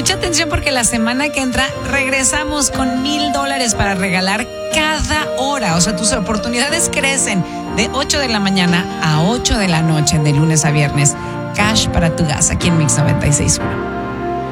Mucha atención porque la semana que entra regresamos con $1,000 para regalar cada hora. O sea, tus oportunidades crecen de 8 de la mañana a 8 de la noche, de lunes a viernes. Cash para tu gas aquí en Mix 96.1.